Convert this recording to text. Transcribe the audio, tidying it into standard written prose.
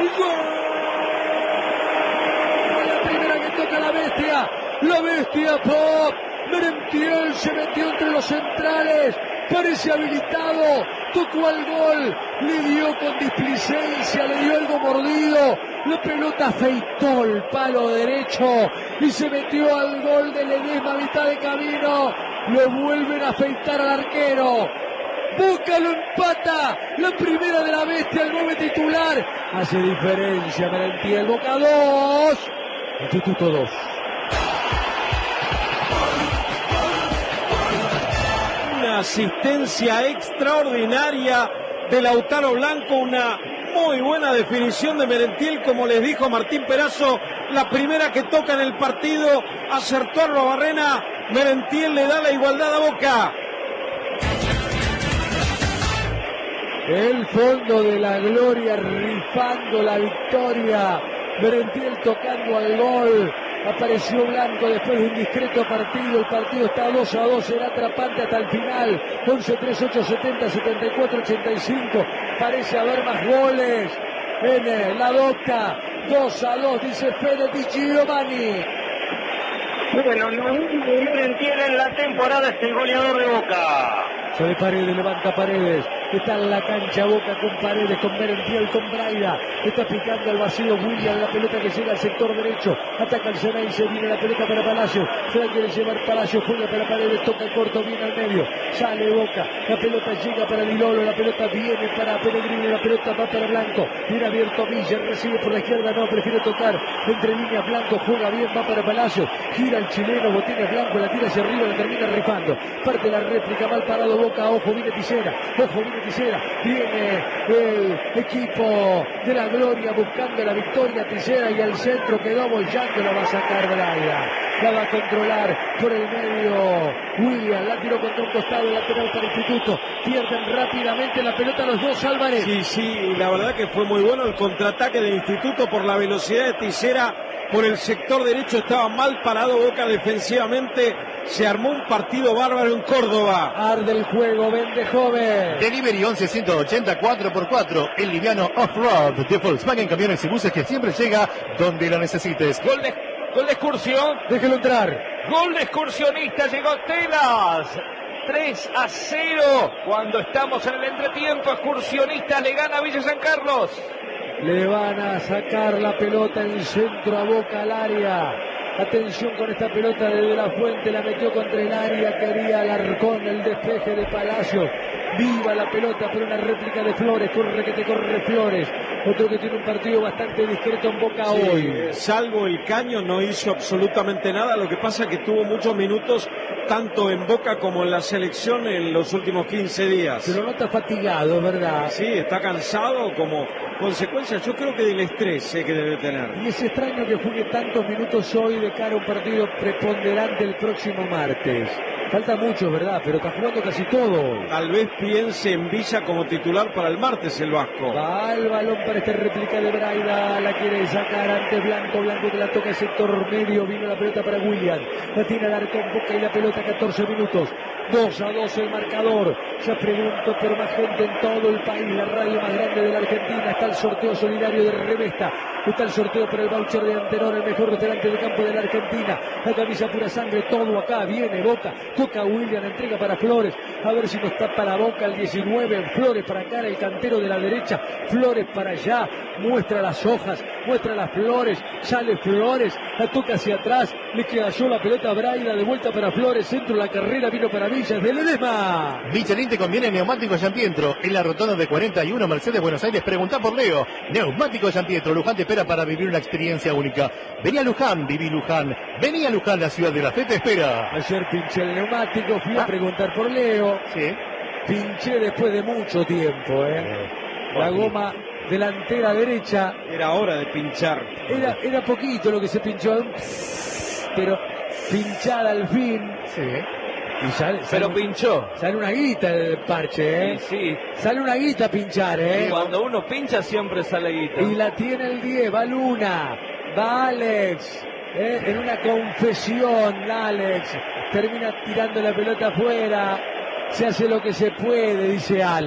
La primera que toca la bestia Pop. Merentiel se metió entre los centrales, parece habilitado, tocó al gol, le dio con displicencia, le dio algo mordido, la pelota afeitó el palo derecho y se metió al gol de Ledesma a mitad de camino. Lo vuelven a afeitar al arquero. Boca lo empata, la primera de la bestia, el 9 titular. Hace diferencia Merentiel. Boca 2, Instituto 2. Una asistencia extraordinaria de Lautaro Blanco, una muy buena definición de Merentiel, como les dijo Martín Perazo, la primera que toca en el partido, acertó a Arruabarrena, Merentiel le da la igualdad a Boca. El fondo de la gloria rifando la victoria, Merentiel tocando al gol. Apareció Blanco después de un discreto partido. El partido está 2-2, será atrapante hasta el final. 11-3, 8-70, 74-85. Parece haber más goles en la Docta. 2-2, dice Fede Di Giovanni. Bueno, Merentiel en la temporada es el goleador de Boca. Sale Paredes, levanta Paredes. Está en la cancha Boca con Paredes, con Merentiel, con Braida. Está picando al vacío William, la pelota que llega al sector derecho. Ataca el Ceneice, viene la pelota para Palacio. Se la quiere llevar Palacio, juega para Paredes, toca corto, viene al medio. Sale Boca, la pelota llega para Dilolo, la pelota viene para Pellegrini, la pelota va para Blanco. Viene abierto Villa, recibe por la izquierda, no, prefiere tocar. Entre líneas Blanco, juega bien, va para Palacio. Gira el chileno, Botines Blanco, la tira hacia arriba, la termina rifando. Parte la réplica, mal parado Boca, ojo, viene Tisera, ojo, viene Tisera, viene el equipo de la gloria buscando la victoria. Tisera y al centro quedó bollando, la va a sacar Braida, la va a controlar por el medio William, la tiró contra un costado, lateral para Instituto, pierden rápidamente la pelota los dos. Álvarez. Sí, la verdad que fue muy bueno el contraataque del Instituto por la velocidad de Tisera. Por el sector derecho estaba mal parado Boca defensivamente. Se armó un partido bárbaro en Córdoba. Arde el juego, vende joven. Delivery 11-180 4x4. El liviano off-road de Volkswagen Camiones y Buses que siempre llega donde lo necesites. Gol de excursión. Déjelo entrar. Gol de excursionista. Llegó Telas. 3-0. Cuando estamos en el entretiempo, Excursionista le gana a Villa San Carlos. Le van a sacar la pelota en centro a Boca al área. Atención con esta pelota de De La Fuente, la metió contra el área, quería Alarcón, el despeje de Palacio. Viva la pelota, pero una réplica de Flores, corre que te corre Flores. Otro que tiene un partido bastante discreto en Boca hoy. Salvo el Caño, no hizo absolutamente nada. Lo que pasa es que tuvo muchos minutos, tanto en Boca como en la selección en los últimos 15 días. Se lo nota fatigado, ¿verdad? Sí, está cansado como consecuencia, yo creo que del estrés que debe tener. Y es extraño que juegue tantos minutos hoy de cara a un partido preponderante el próximo martes. Falta mucho, ¿verdad? Pero está jugando casi todo. Tal vez piense en Villa como titular para el martes el Vasco. Va el balón para esta réplica de Braida. La quiere sacar ante Blanco. Blanco que la toca el sector medio. Vino la pelota para William. La tiene al arco en Boca y la pelota 14 minutos. 2-2 el marcador. Ya pregunto por más gente en todo el país. La radio más grande de la Argentina. Está el sorteo solidario de Revesta. Está el sorteo por el voucher de Antenor, el mejor delante de campo de la Argentina. La camisa pura sangre, todo acá. Viene Boca. Toca William, entrega para Flores. A ver si no está para Boca el 19. Flores para acá, el cantero de la derecha. Flores para allá. Muestra las hojas, muestra las flores. Sale Flores, la toca hacia atrás. Le queda yo la pelota a Braida, de vuelta para Flores. Centro de la carrera, vino para Villas de Ledesma. Michelin te conviene neumático Giampietro. En la rotonda de 41 Mercedes Buenos Aires. Preguntá por Leo. Neumático Giampietro. Luján te espera para vivir una experiencia única. Vení a Luján, viví Luján. Vení a Luján, la ciudad de la fe te espera. Ayer pinché el neumático, fui a preguntar por Leo. Sí. Pinché después de mucho tiempo, La goma delantera derecha. Era hora de pinchar. Era poquito lo que se pinchó, pero pinchada al fin. Sí. Y sale, Pero pinchó. Sale una guita el parche, Sí. Sale una guita a pinchar, Y cuando uno pincha siempre sale guita. Y la tiene el 10, va Luna, va Alex. En una confesión, Alex termina tirando la pelota afuera. Se hace lo que se puede, dice Alex.